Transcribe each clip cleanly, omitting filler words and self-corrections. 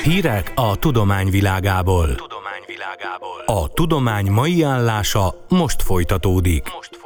Hírek a tudomány világából. A tudomány mai állása most folytatódik.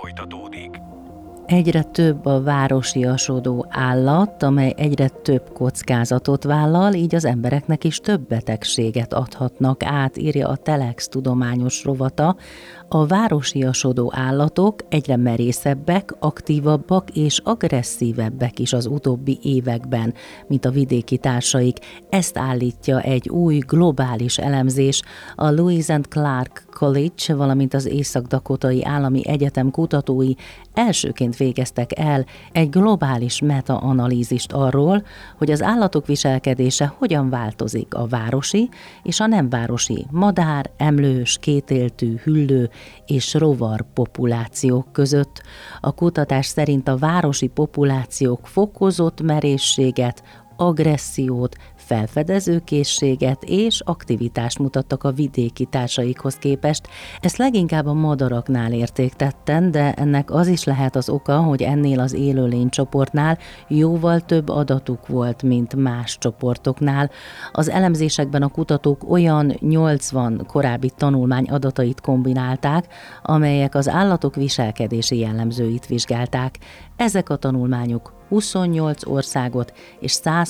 Egyre több a városiasodó állat, amely egyre több kockázatot vállal, így az embereknek is több betegséget adhatnak át, írja a Telex tudományos rovata. A városiasodó állatok egyre merészebbek, aktívabbak és agresszívebbek is az utóbbi években, mint a vidéki társaik. Ezt állítja egy új globális elemzés. A Lewis and Clark College, valamint az Észak-Dakotai Állami Egyetem kutatói elsőként végeztek el egy globális meta-analízist arról, hogy az állatok viselkedése hogyan változik a városi és a nem városi madár, emlős, kétéltű, hüllő és rovar populációk között. A kutatás szerint a városi populációk fokozott merészséget, agressziót, felfedezőkészséget és aktivitást mutattak a vidéki társaikhoz képest. Ezt leginkább a madaraknál értéktetten, de ennek az is lehet az oka, hogy ennél az élőlénycsoportnál jóval több adatuk volt, mint más csoportoknál. Az elemzésekben a kutatók olyan 80 korábbi tanulmány adatait kombinálták, amelyek az állatok viselkedési jellemzőit vizsgálták. Ezek a tanulmányok 28 országot és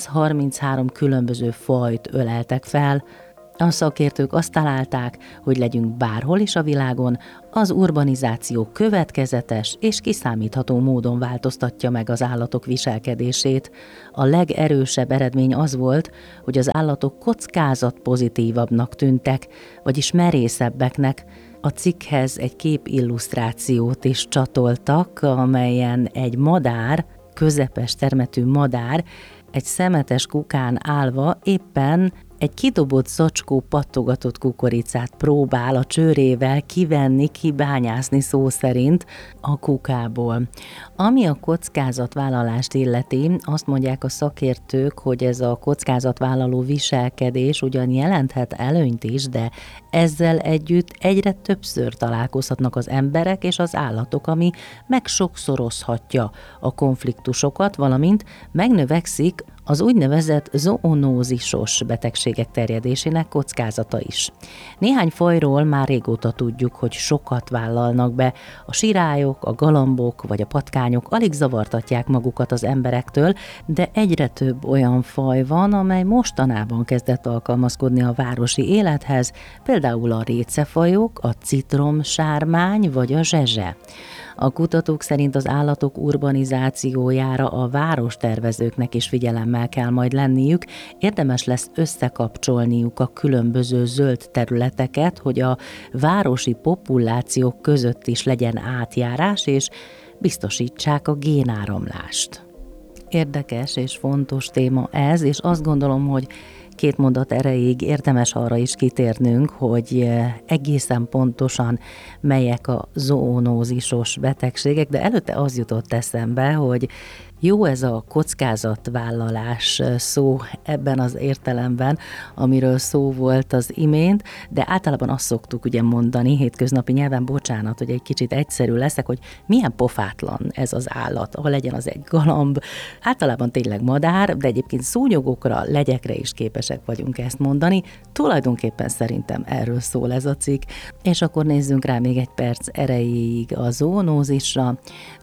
133 különböző fajt öleltek fel. A szakértők azt találták, hogy legyünk bárhol is a világon, az urbanizáció következetes és kiszámítható módon változtatja meg az állatok viselkedését. A legerősebb eredmény az volt, hogy az állatok kockázatpozitívabbnak tűntek, vagyis merészebbeknek. A cikkhez egy képillusztrációt is csatoltak, amelyen egy madár, közepes termetű madár egy szemetes kukán állva éppen egy kidobott zacskó pattogatott kukoricát próbál a csőrével kivenni, kibányászni szó szerint a kukából. Ami a kockázatvállalást illeti, azt mondják a szakértők, hogy ez a kockázatvállaló viselkedés ugyan jelenthet előnyt is, de ezzel együtt egyre többször találkozhatnak az emberek és az állatok, ami megsokszorozhatja a konfliktusokat, valamint megnövekszik az úgynevezett zoonózisos betegségek terjedésének kockázata is. Néhány fajról már régóta tudjuk, hogy sokat vállalnak be. A sirályok, a galambok vagy a patkányok alig zavartatják magukat az emberektől, de egyre több olyan faj van, amely mostanában kezdett alkalmazkodni a városi élethez, például a récefajok, a citromsármány vagy a zsezse. A kutatók szerint az állatok urbanizációjára a várostervezőknek is figyelemmel kell majd lenniük, érdemes lesz összekapcsolniuk a különböző zöld területeket, hogy a városi populációk között is legyen átjárás, és biztosítsák a génáramlást. Érdekes és fontos téma ez, és azt gondolom, hogy 2 mondat erejéig érdemes arra is kitérnünk, hogy egészen pontosan melyek a zoonózisos betegségek, de előtte az jutott eszembe, hogy jó ez a kockázatvállalás szó ebben az értelemben, amiről szó volt az imént, de általában azt szoktuk ugye mondani hétköznapi nyelven, bocsánat, hogy egy kicsit egyszerű leszek, hogy milyen pofátlan ez az állat, ahol legyen az egy galamb, általában tényleg madár, de egyébként szúnyogokra, legyekre is képesek vagyunk ezt mondani. Tulajdonképpen szerintem erről szól ez a cikk. És akkor nézzünk rá még egy perc erejéig a zoonózisra.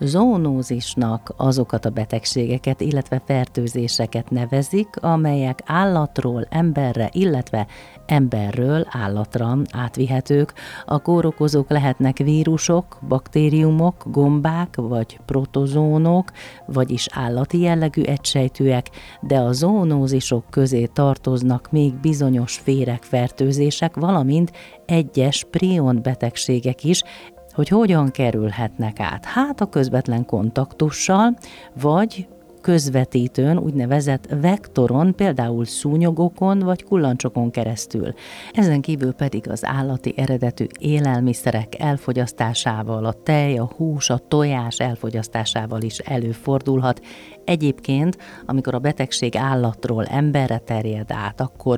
Zoonózisnak azokat a betegségeket, illetve fertőzéseket nevezik, amelyek állatról emberre, illetve emberről állatra átvihetők. A kórokozók lehetnek vírusok, baktériumok, gombák vagy protozónok, vagyis állati jellegű egysejtűek, de a zoonózisok közé tartoznak még bizonyos féregfertőzések, valamint egyes prion betegségek is, hogy hogyan kerülhetnek át. Hát a közvetlen kontaktussal, vagy közvetítőn, úgynevezett vektoron, például szúnyogokon vagy kullancsokon keresztül. Ezen kívül pedig az állati eredetű élelmiszerek elfogyasztásával, a tej, a hús, a tojás elfogyasztásával is előfordulhat. Egyébként, amikor a betegség állatról emberre terjed át, akkor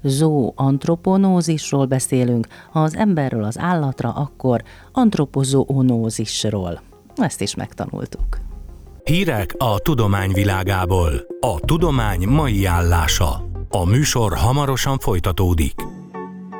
zooantroponózisról beszélünk, ha az emberről az állatra, akkor antropozoonózisról. Ezt is megtanultuk. Hírek a tudomány világából. A tudomány mai állása. A műsor hamarosan folytatódik.